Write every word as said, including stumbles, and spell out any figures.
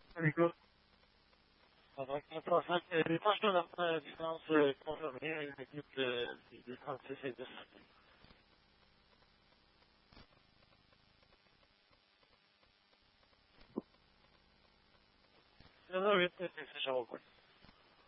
Nico. Alors, quatre cinq, les tâches de la distance confirmée, une équipe de trente-six et dix. zéro huit, c'est Charles.